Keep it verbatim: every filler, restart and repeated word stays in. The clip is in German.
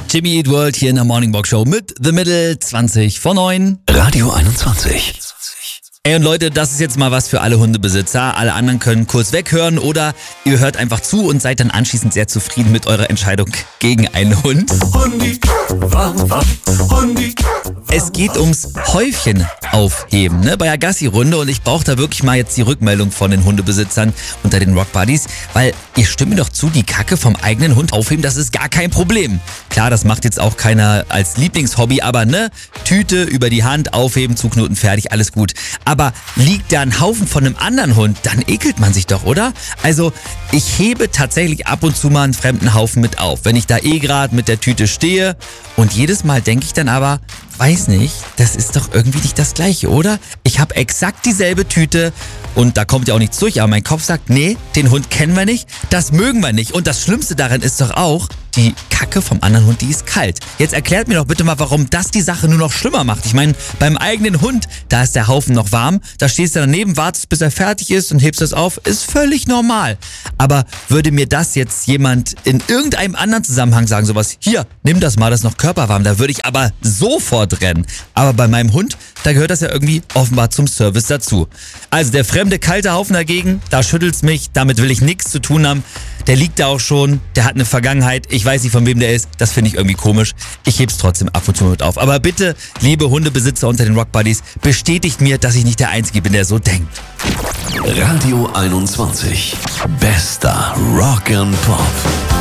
Jimmy Eat World hier in der Morning Box Show mit The Middle, zwanzig vor neun. Radio einundzwanzig. Ey und Leute, das ist jetzt mal was für alle Hundebesitzer. Alle anderen können kurz weghören oder ihr hört einfach zu und seid dann anschließend sehr zufrieden mit eurer Entscheidung gegen einen Hund. Hundi, warum, warum, Hundi. Es geht ums Häufchen aufheben, ne, bei der Gassi-Runde, und ich brauche da wirklich mal jetzt die Rückmeldung von den Hundebesitzern unter den Rock Buddies, weil ihr stimmt mir doch zu, die Kacke vom eigenen Hund aufheben, das ist gar kein Problem. Klar, das macht jetzt auch keiner als Lieblingshobby, aber ne, Tüte über die Hand, aufheben, zuknoten, fertig, alles gut. Aber liegt da ein Haufen von einem anderen Hund, dann ekelt man sich doch, oder? Also ich hebe tatsächlich ab und zu mal einen fremden Haufen mit auf, wenn ich da eh gerade mit der Tüte stehe, und jedes Mal denke ich dann aber, weiß nicht, das ist doch irgendwie nicht das Gleiche, oder? Ich habe exakt dieselbe Tüte und da kommt ja auch nichts durch, aber mein Kopf sagt, nee, den Hund kennen wir nicht, das mögen wir nicht. Und das Schlimmste daran ist doch auch, die Kacke vom anderen Hund, die ist kalt. Jetzt erklärt mir doch bitte mal, warum das die Sache nur noch schlimmer macht. Ich meine, beim eigenen Hund, da ist der Haufen noch warm, da stehst du daneben, wartest, bis er fertig ist und hebst das auf, ist völlig normal. Aber würde mir das jetzt jemand in irgendeinem anderen Zusammenhang sagen, sowas, hier, nimm das mal, das ist noch körperwarm, da würde ich aber sofort rennen. Aber bei meinem Hund, da gehört das ja irgendwie offenbar zum Service dazu. Also der fremde kalte Haufen dagegen, da schüttelt's mich, damit will ich nichts zu tun haben. Der liegt da auch schon, der hat eine Vergangenheit, ich weiß nicht, von wem der ist, das finde ich irgendwie komisch. Ich heb's trotzdem ab und zu mit auf. Aber bitte, liebe Hundebesitzer unter den Rock Buddies, bestätigt mir, dass ich nicht der Einzige bin, der so denkt. Radio einundzwanzig. Bester Rock and Pop.